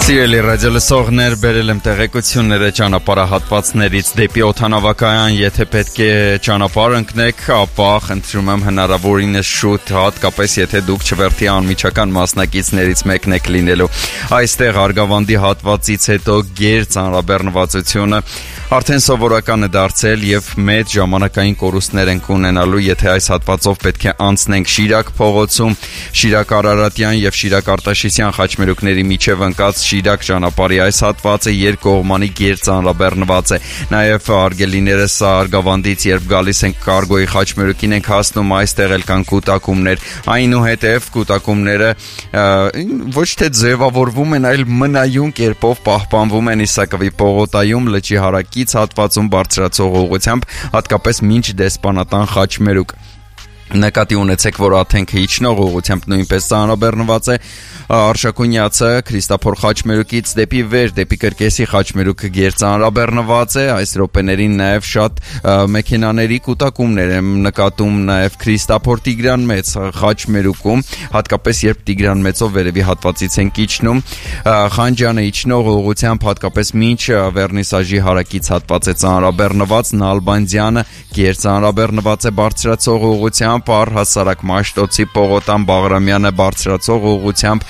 Սիրելի ռադիոլսողներ, բերել եմ տեղեկությունները ճանապարհահատվածներից դեպի օդանավակայան, եթե պետք է ճանապարհ ընկնեք, ապա խնդրում եմ հնարավորինս շուտ, հատկապես եթե դուք չվերթի անմիջական մասնակիցներից մեկն եք լինելու։ Այստեղ Արգավանդի հատվածից հետո գեր ծանրաբեռնվածությունը արդեն սովորական է դարձել եւ մեծ ժամանակային կորուստներ ենք ունենալու, եթե այս հատվածով պետք է անցնենք Շիրակ փողոցում, Շիրակ Արարատյան եւ Շիրակ Արտաշիսյան խաչմերուկների միջև ընկած Շիրակ ճանապարհի այս հատվածը երկկողմանի գեր ծանրաբեռնված է։ Նաեւ արգելիներս Արգավանդից երբ գալիս ենք Կարգոյի խաչմերուկին ենք հասնում, այստեղ էլ կան կուտակումներ, այնուհետեւ կուտակումները ոչ թե ձևավորվում են, այլ մնայուն կերպով պահպանվում են Իսակովի պողոտայում լճի հարակից հատվածում բարձրացող ուղղությամբ, հատկապես մինչ դեսպանատան խաչմերուկ։ Նկատի ունեցեք, որ աթենքը իջնող ուղղությամբ նույնպես ծանրաբեռնված է, Արշակունյացը Քրիստափոր խաչմերուկից դեպի վեր, դեպի Կրկեսի խաչմերուկը գեր ծանրաբեռնված է, այս րոպեներին նաև շատ մեքենաների կուտակումներ եմ նկատում նաև Քրիստափոր Տիգրան Մեծ խաչմերուկում, հատկապես երբ Տիգրան Մեծով վերևի հատվածից ենք իջնում, Խանջյանը իջնող ուղղությամբ հատկապես մինչ Վերնիսաժի հարակից հատված է ծանրաբեռնված, Նալբանդյանը գեր ծանրաբեռնված է բարձրացող ուղղությամբ, առհասարակ Մաշտոցի Պողոտան Բաղրամյանը բարձրացող ուղղությամբ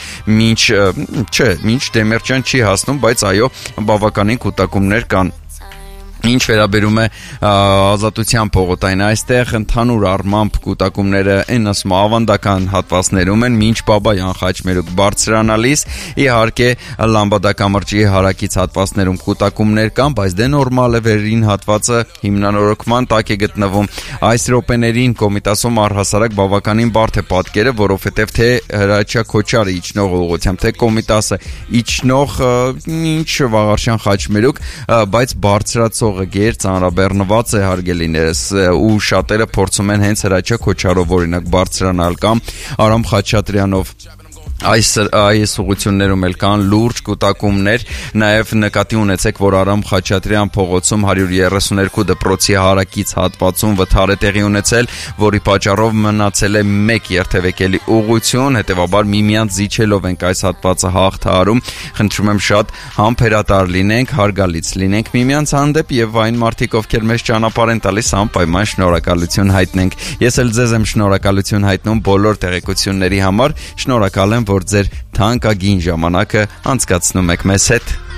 մինչ Դեմիրճան չի հասնում, բայց այո, բավականին կուտակումներ կան։ Ինչ վերաբերում է Ազատության փողոտային, այստեղ ընդհանուր առմամբ կուտակումները այն ասում ավանդական հատվածներում են, մինչ Բաբայան խաչմերուկ բարձրանալիս, իհարկե Լամբադակամրջի հարակից հատվածներում կուտակումներ կան, բայց դե նորմալ է, վերին հատվածը հիմնանորոգման տակ է գտնվում։ Այս րոպեներին Կոմիտասում առհասարակ բավականին բարդ է պատկերը, որովհետև թե Հրաչյա Քոչարը իջնող ուղղությամբ, թե Կոմիտասը իջնող մինչ Վաղարշյան խաչմերուկ, բայց բարձրացող գեր ծանրաբեռնված է հարգելիներս ու շատերը փորձում են հենց Հրաչյա Քոչարով օրինակ բարձրանալ կամ Արամ Խաչատրյանով այս ուղղություններում էլ կան լուրջ կուտակումներ, նաև նկատի ունեցեք, որ Արամ Խաչատրյան փողոցում 132 դպրոցի հարակից հատվածում վթար է տեղի ունեցել, որի պատճառով մնացել է մեկ երթևեկելի ուղղություն, հետևաբար միմյանց զիջելով ենք այս հատվածը հաղթահարում, խնդրում եմ շատ համբերատար լինենք, հարգալից լինենք միմյանց հանդեպ եւ այն մարդիկ, ովքեր մեզ ճանապարհ են տալիս, անպայման շնորհակալություն հայտնենք։ Ես էլ ձեզ եմ շնորհակալություն հայտնում բոլոր տեղեկությունների համար, շնորհակալ եմ, որ ձեր թանկագին ժամանակը անցկացնում եք մեզ հետ։